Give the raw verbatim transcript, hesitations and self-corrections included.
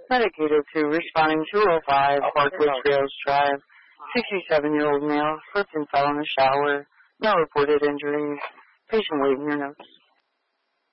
Medicated to responding two oh five Parkwood Trails Drive. sixty-seven-year-old male slipped and fell in the shower. No reported injuries. Patient waiting your notes.